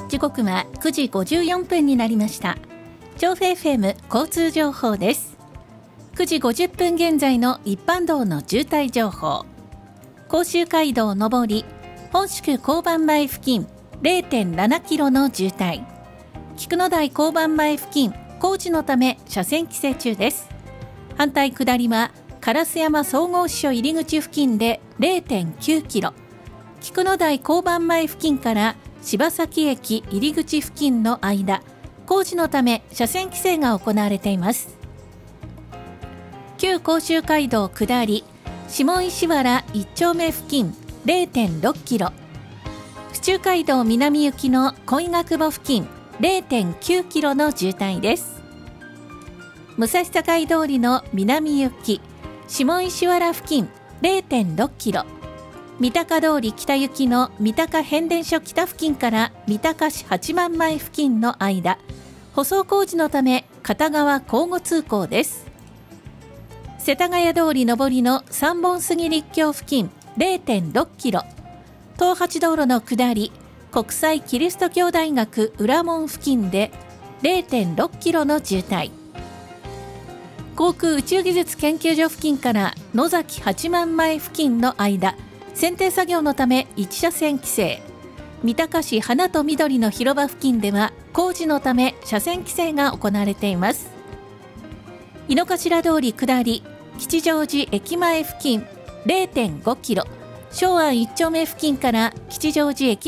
時刻は9時54分になりました。調布 FM 交通情報です。9時50分現在の一般道の渋滞情報。甲州街道上り本宿交番前付近 0.7 キロの渋滞。菊野台交番前付近工事のため車線規制中です。反対下りは烏山総合支所入り口付近で 0.9 キロ。菊野台交番前付近から柴崎駅入り口付近の間、工事のため車線規制が行われています。旧甲州街道下り下石原1丁目付近 0.6 キロ。府中街道南行きの小伊賀久保付近 0.9 キロの渋滞です。武蔵境通りの南行き下石原付近 0.6 キロ。三鷹通り北行きの三鷹変電所北付近から三鷹市八幡前付近の間、舗装工事のため片側交互通行です。世田谷通り上りの三本杉立教付近 0.6 キロ。東八道路の下り国際キリスト教大学裏門付近で 0.6 キロの渋滞。航空宇宙技術研究所付近から野崎八幡前付近の間、剪定作業のため1車線規制。三鷹市花と緑の広場付近では工事のため車線規制が行われています。井の頭通り下り吉祥寺駅前付近 0.5 キロ。松安1丁目付近から吉祥寺駅